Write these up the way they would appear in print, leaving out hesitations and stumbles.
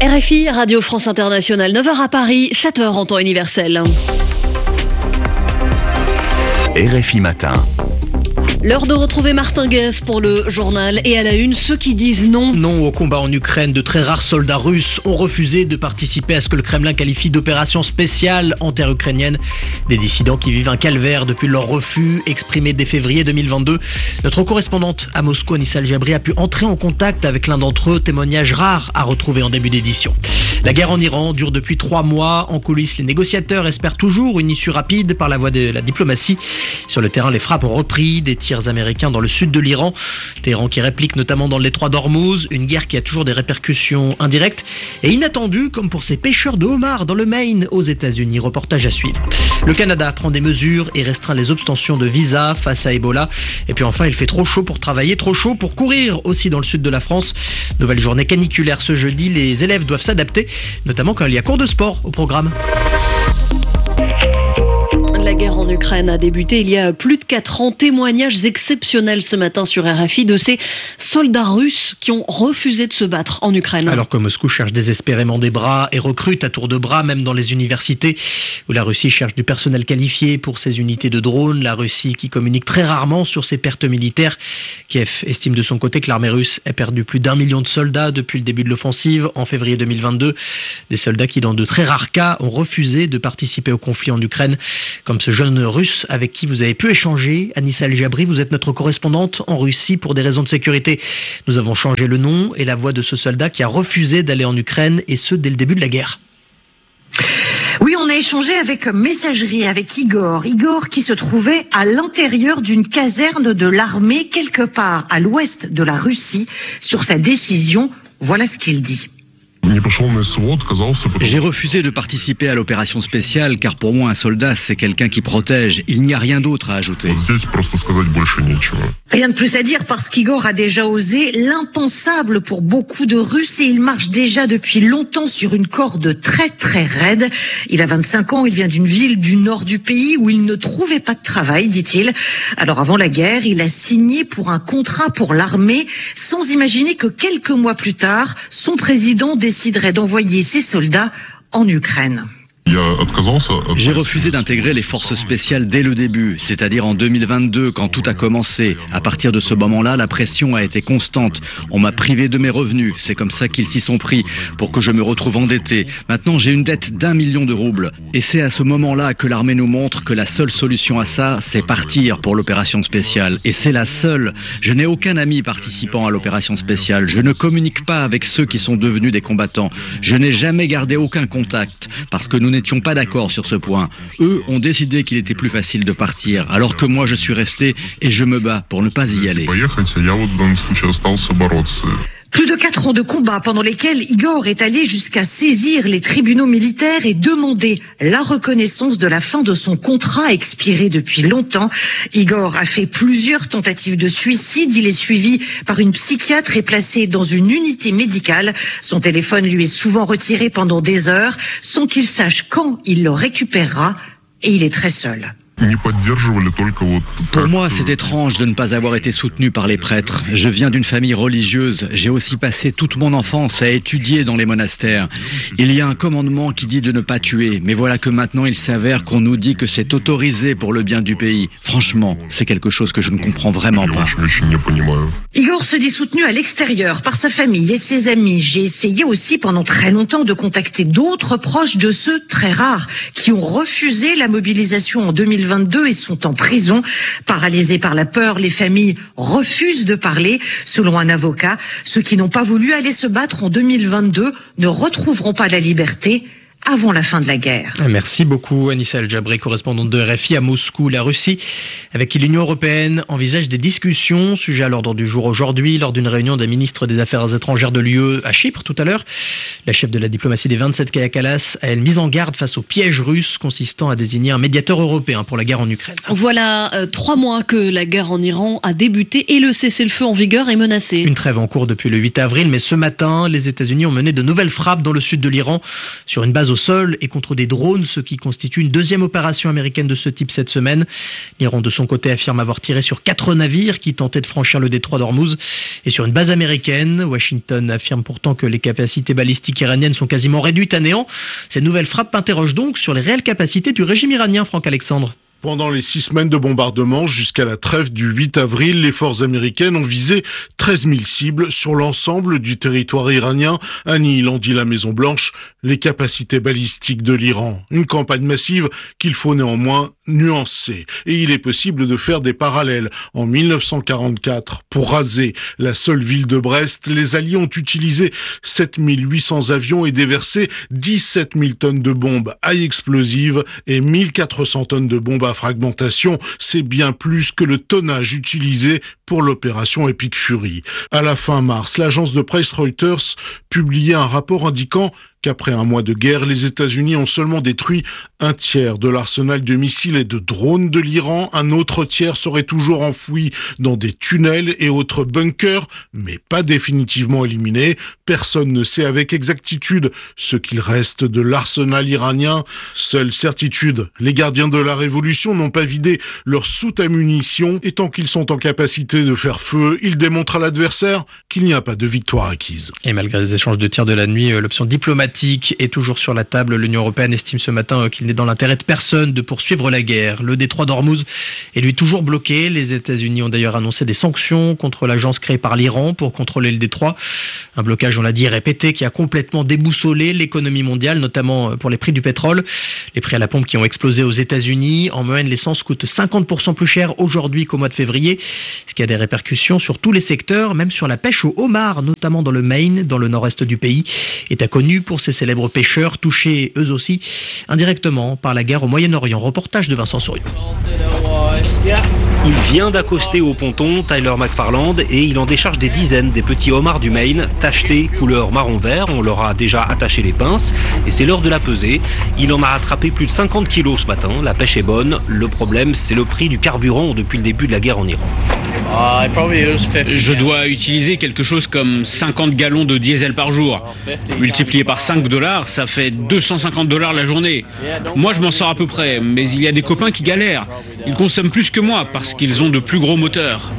RFI, Radio France Internationale, 9h à Paris, 7h en temps universel. RFI Matin. L'heure de retrouver Martin Guez pour le journal et à la une, ceux qui disent non. Non au combat en Ukraine. De très rares soldats russes ont refusé de participer à ce que le Kremlin qualifie d'opération spéciale en terre ukrainienne. Des dissidents qui vivent un calvaire depuis leur refus exprimé dès février 2022. Notre correspondante à Moscou, Anissa El-Jabri, a pu entrer en contact avec l'un d'entre eux, témoignage rare à retrouver en début d'édition. La guerre en Iran dure depuis 3 mois. En coulisses, les négociateurs espèrent toujours une issue rapide par la voie de la diplomatie. Sur le terrain, les frappes ont repris, des tirs américains dans le sud de l'Iran. Téhéran qui réplique notamment dans le détroit d'Ormuz, une guerre qui a toujours des répercussions indirectes et inattendues, comme pour ces pêcheurs de homards dans le Maine aux États-Unis. Reportage à suivre. Le Canada prend des mesures et restreint les obtentions de visa face à Ebola. Et puis enfin, il fait trop chaud pour travailler, trop chaud pour courir aussi dans le sud de la France. Nouvelle journée caniculaire ce jeudi. Les élèves doivent s'adapter, notamment quand il y a cours de sport au programme. La guerre en Ukraine a débuté il y a plus de 4 ans. Témoignages exceptionnels ce matin sur RFI de ces soldats russes qui ont refusé de se battre en Ukraine. Alors que Moscou cherche désespérément des bras et recrute à tour de bras, même dans les universités, où la Russie cherche du personnel qualifié pour ses unités de drones. La Russie qui communique très rarement sur ses pertes militaires. Kiev estime de son côté que l'armée russe a perdu plus d'1 million de soldats depuis le début de l'offensive en février 2022. Des soldats qui, dans de très rares cas, ont refusé de participer au conflit en Ukraine, comme ce jeune russe avec qui vous avez pu échanger. Anissa El-Jabri, vous êtes notre correspondante en Russie pour des raisons de sécurité. Nous avons changé le nom et la voix de ce soldat qui a refusé d'aller en Ukraine, et ce dès le début de la guerre. Oui, on a échangé avec messagerie, avec Igor. Igor qui se trouvait à l'intérieur d'une caserne de l'armée quelque part à l'ouest de la Russie. Sur sa décision, voilà ce qu'il dit. J'ai refusé de participer à l'opération spéciale car pour moi un soldat c'est quelqu'un qui protège. Il n'y a rien d'autre à ajouter. Rien de plus à dire parce qu'Igor a déjà osé l'impensable pour beaucoup de Russes et il marche déjà depuis longtemps sur une corde très très raide. Il a 25 ans, il vient d'une ville du nord du pays où il ne trouvait pas de travail, dit-il. Alors avant la guerre, il a signé pour un contrat pour l'armée sans imaginer que quelques mois plus tard, son président déciderait d'envoyer ses soldats en Ukraine. J'ai refusé d'intégrer les forces spéciales dès le début, c'est-à-dire en 2022 quand tout a commencé. À partir de ce moment-là, la pression a été constante. On m'a privé de mes revenus, c'est comme ça qu'ils s'y sont pris pour que je me retrouve endetté. Maintenant, j'ai une dette d'1 million de roubles. Et c'est à ce moment-là que l'armée nous montre que la seule solution à ça, c'est partir pour l'opération spéciale. Et c'est la seule. Je n'ai aucun ami participant à l'opération spéciale. Je ne communique pas avec ceux qui sont devenus des combattants. Je n'ai jamais gardé aucun contact parce que nous n'étions pas d'accord sur ce point. Eux ont décidé qu'il était plus facile de partir, alors que moi je suis resté et je me bats pour ne pas y aller. Plus de 4 ans de combat pendant lesquels Igor est allé jusqu'à saisir les tribunaux militaires et demander la reconnaissance de la fin de son contrat expiré depuis longtemps. Igor a fait plusieurs tentatives de suicide. Il est suivi par une psychiatre et placé dans une unité médicale. Son téléphone lui est souvent retiré pendant des heures sans qu'il sache quand il le récupérera et il est très seul. Pour moi, c'est étrange de ne pas avoir été soutenu par les prêtres. Je viens d'une famille religieuse. J'ai aussi passé toute mon enfance à étudier dans les monastères. Il y a un commandement qui dit de ne pas tuer. Mais voilà que maintenant, il s'avère qu'on nous dit que c'est autorisé pour le bien du pays. Franchement, c'est quelque chose que je ne comprends vraiment pas. Igor se dit soutenu à l'extérieur par sa famille et ses amis. J'ai essayé aussi pendant très longtemps de contacter d'autres proches de ceux très rares qui ont refusé la mobilisation en 2022 et sont en prison. Paralysés par la peur, les familles refusent de parler. Selon un avocat, ceux qui n'ont pas voulu aller se battre en 2022 ne retrouveront pas la liberté avant la fin de la guerre. Merci beaucoup Anissa El-Jabri, correspondante de RFI à Moscou. La Russie, avec qui l'Union européenne envisage des discussions, sujet à l'ordre du jour aujourd'hui, lors d'une réunion des ministres des Affaires étrangères de l'UE à Chypre tout à l'heure. La chef de la diplomatie des 27, Kaja Kallas, a elle mise en garde face au piège russe consistant à désigner un médiateur européen pour la guerre en Ukraine. Voilà 3 mois que la guerre en Iran a débuté et le cessez-le-feu en vigueur est menacé. Une trêve en cours depuis le 8 avril, mais ce matin, les États-Unis ont mené de nouvelles frappes dans le sud de l'Iran sur une base au sol et contre des drones, ce qui constitue une deuxième opération américaine de ce type cette semaine. L'Iran, de son côté, affirme avoir tiré sur 4 navires qui tentaient de franchir le détroit d'Ormuz et sur une base américaine. Washington affirme pourtant que les capacités balistiques iraniennes sont quasiment réduites à néant. Cette nouvelle frappe interroge donc sur les réelles capacités du régime iranien, Franck Alexandre. Pendant les 6 semaines de bombardement jusqu'à la trêve du 8 avril, les forces américaines ont visé 13 000 cibles sur l'ensemble du territoire iranien, annihilant, dit la Maison-Blanche, les capacités balistiques de l'Iran. Une campagne massive qu'il faut néanmoins nuancer. Et il est possible de faire des parallèles. En 1944, pour raser la seule ville de Brest, les Alliés ont utilisé 7 800 avions et déversé 17 000 tonnes de bombes à explosives et 1400 tonnes de bombes à fragmentation. C'est bien plus que le tonnage utilisé pour l'opération Epic Fury. À la fin mars, l'agence de presse Reuters publiait un rapport indiquant qu'après un mois de guerre, les États-Unis ont seulement détruit un tiers de l'arsenal de missiles et de drones de l'Iran. Un autre tiers serait toujours enfoui dans des tunnels et autres bunkers, mais pas définitivement éliminé. Personne ne sait avec exactitude ce qu'il reste de l'arsenal iranien. Seule certitude, les gardiens de la révolution n'ont pas vidé leur soute à munitions et tant qu'ils sont en capacité de faire feu, ils démontrent à l'adversaire qu'il n'y a pas de victoire acquise. Et malgré les échanges de tirs de la nuit, l'option diplomatique est toujours sur la table. L'Union européenne estime ce matin qu'il n'est dans l'intérêt de personne de poursuivre la guerre. Le détroit d'Ormuz est lui toujours bloqué. Les États-Unis ont d'ailleurs annoncé des sanctions contre l'agence créée par l'Iran pour contrôler le détroit. Un blocage, on l'a dit, répété, qui a complètement déboussolé l'économie mondiale, notamment pour les prix du pétrole. Les prix à la pompe qui ont explosé aux États-Unis. En moyenne, l'essence coûte 50% plus cher aujourd'hui qu'au mois de février, ce qui a des répercussions sur tous les secteurs, même sur la pêche au homard, notamment dans le Maine, dans le nord-est du pays. État connu pour ces célèbres pêcheurs touchés eux aussi indirectement par la guerre au Moyen-Orient. Reportage de Vincent Souriau. Il vient d'accoster au ponton Tyler McFarland et il en décharge des dizaines des petits homards du Maine, tachetés couleur marron-vert. On leur a déjà attaché les pinces et c'est l'heure de la peser. Il en a rattrapé plus de 50 kilos ce matin. La pêche est bonne. Le problème, c'est le prix du carburant depuis le début de la guerre en Iran. Je dois utiliser quelque chose comme 50 gallons de diesel par jour. Multiplié par $5, ça fait $250 la journée. Moi, je m'en sors à peu près, mais il y a des copains qui galèrent. Ils consomment plus que moi parce qu'ils ont de plus gros moteurs.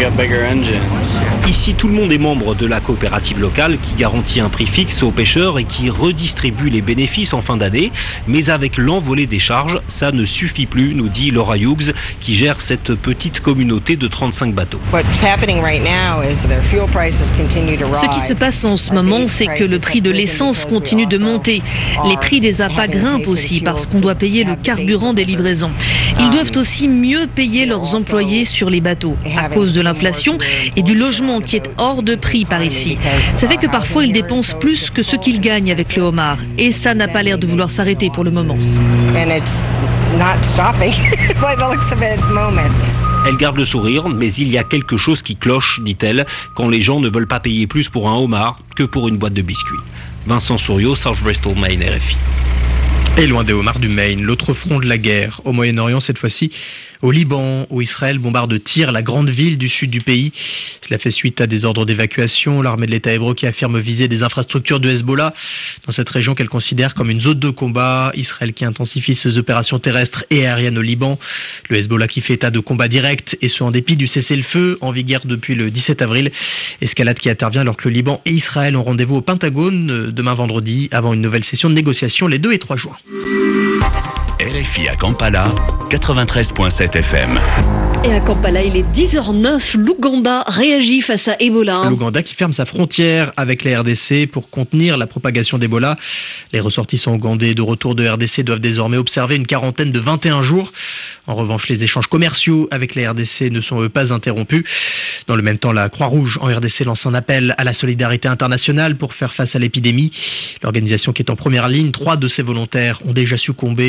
Ici, tout le monde est membre de la coopérative locale qui garantit un prix fixe aux pêcheurs et qui redistribue les bénéfices en fin d'année. Mais avec l'envolée des charges, ça ne suffit plus, nous dit Laura Hughes, qui gère cette petite communauté de 35 bateaux. Ce qui se passe en ce moment, c'est que le prix de l'essence continue de monter. Les prix des appâts grimpent aussi parce qu'on doit payer le carburant des livraisons. Ils doivent aussi mieux payer leurs employés sur les bateaux à cause de l'inflation et du logement qui est hors de prix par ici. Ça fait que parfois ils dépensent plus que ce qu'ils gagnent avec le homard. Et ça n'a pas l'air de vouloir s'arrêter pour le moment. Elle garde le sourire, mais il y a quelque chose qui cloche, dit-elle, quand les gens ne veulent pas payer plus pour un homard que pour une boîte de biscuits. Vincent Souriau, South Bristol, Maine, RFI. Et loin des homards du Maine, l'autre front de la guerre, au Moyen-Orient cette fois-ci, au Liban, où Israël bombarde de tirs la grande ville du sud du pays. Cela fait suite à des ordres d'évacuation. L'armée de l'État hébreu qui affirme viser des infrastructures de Hezbollah dans cette région qu'elle considère comme une zone de combat. Israël qui intensifie ses opérations terrestres et aériennes au Liban. Le Hezbollah qui fait état de combats directs et ce en dépit du cessez-le-feu en vigueur depuis le 17 avril. Escalade qui intervient alors que le Liban et Israël ont rendez-vous au Pentagone demain vendredi avant une nouvelle session de négociation les 2 et 3 juin. RFI à Kampala, 93.7 FM. Et à Kampala, il est 10h09. L'Ouganda réagit face à Ebola. L'Ouganda qui ferme sa frontière avec la RDC pour contenir la propagation d'Ebola. Les ressortissants ougandais de retour de RDC doivent désormais observer une quarantaine de 21 jours. En revanche, les échanges commerciaux avec la RDC ne sont eux pas interrompus. Dans le même temps, la Croix-Rouge en RDC lance un appel à la solidarité internationale pour faire face à l'épidémie. L'organisation qui est en première ligne, 3 de ses volontaires ont déjà succombé au virus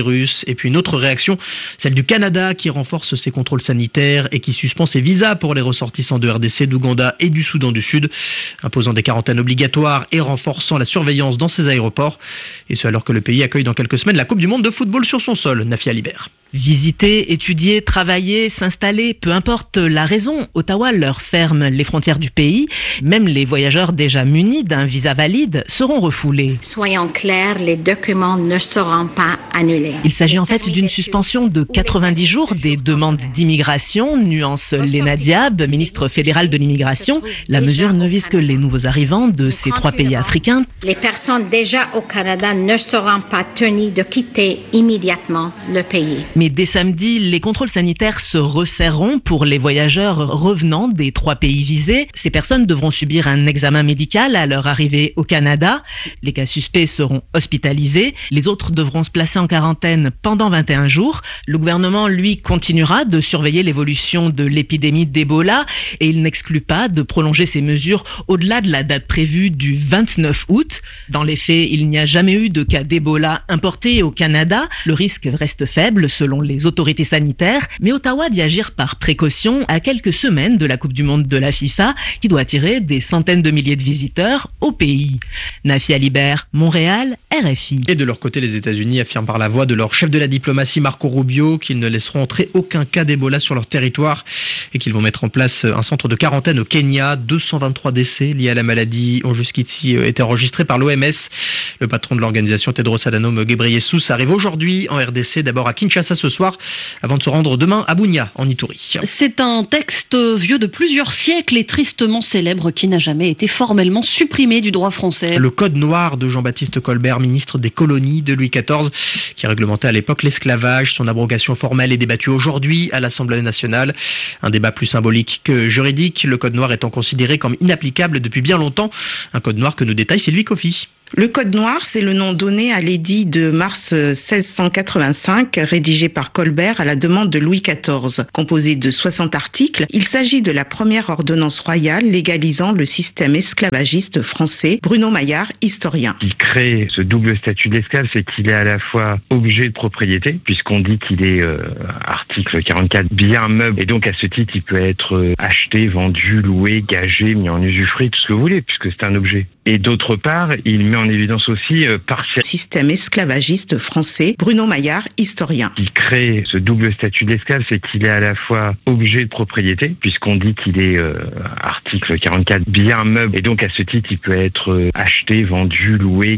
virus. Et puis une autre réaction, celle du Canada qui renforce ses contrôles sanitaires et qui suspend ses visas pour les ressortissants de RDC, d'Ouganda et du Soudan du Sud, imposant des quarantaines obligatoires et renforçant la surveillance dans ses aéroports. Et ce alors que le pays accueille dans quelques semaines la Coupe du Monde de football sur son sol. Nafia Libert. Visiter, étudier, travailler, s'installer, peu importe la raison, Ottawa leur ferme les frontières du pays. Même les voyageurs déjà munis d'un visa valide seront refoulés. Soyons clairs, les documents ne seront pas annulés. Il s'agit en fait d'une suspension de 90 jours des demandes d'immigration, nuance Léna Diab, ministre fédérale de l'immigration. La mesure ne vise que les nouveaux arrivants de ces 3 pays africains. Les personnes déjà au Canada ne seront pas tenues de quitter immédiatement le pays. Mais dès samedi, les contrôles sanitaires se resserreront pour les voyageurs revenant des 3 pays visés. Ces personnes devront subir un examen médical à leur arrivée au Canada. Les cas suspects seront hospitalisés. Les autres devront se placer en quarantaine pendant 21 jours. Le gouvernement, lui, continuera de surveiller l'évolution de l'épidémie d'Ebola et il n'exclut pas de prolonger ces mesures au-delà de la date prévue du 29 août. Dans les faits, il n'y a jamais eu de cas d'Ebola importés au Canada. Le risque reste faible selon les autorités sanitaires, mais Ottawa dit agir par précaution à quelques semaines de la Coupe du Monde de la FIFA qui doit attirer des centaines de milliers de visiteurs au pays. Nafia Libert, Montréal, RFI. Et de leur côté, les États-Unis affirment par la voix de leur chef de la diplomatie Marco Rubio qu'ils ne laisseront entrer aucun cas d'Ebola sur leur territoire et qu'ils vont mettre en place un centre de quarantaine au Kenya. 223 décès liés à la maladie ont jusqu'ici été enregistrés par l'OMS. Le patron de l'organisation Tedros Adhanom Ghebreyesus arrive aujourd'hui en RDC, d'abord à Kinshasa ce soir, avant de se rendre demain à Bunia, en Ituri. C'est un texte vieux de plusieurs siècles et tristement célèbre qui n'a jamais été formellement supprimé du droit français. Le Code noir de Jean-Baptiste Colbert, ministre des colonies de Louis XIV, qui réglementait à l'époque l'esclavage. Son abrogation formelle est débattue aujourd'hui à l'Assemblée nationale. Un débat plus symbolique que juridique, le Code noir étant considéré comme inapplicable depuis bien longtemps. Un Code noir que nous détaille Sylvie Coffy. Le Code noir, c'est le nom donné à l'édit de mars 1685, rédigé par Colbert à la demande de Louis XIV. Composé de 60 articles, il s'agit de la première ordonnance royale légalisant le système esclavagiste français. Bruno Maillard, historien. Il crée ce double statut d'esclave, c'est qu'il est à la fois objet de propriété, puisqu'on dit qu'il est, article 44, bien meuble, et donc à ce titre, il peut être acheté, vendu, loué, gagé, mis en usufruit, tout ce que vous voulez, puisque c'est un objet. Et d'autre part, il met en évidence aussi système esclavagiste français. Bruno Maillard, historien. Il crée ce double statut d'esclave, c'est qu'il est à la fois objet de propriété, puisqu'on dit qu'il est, article 44, bien meuble, et donc à ce titre, il peut être acheté, vendu, loué,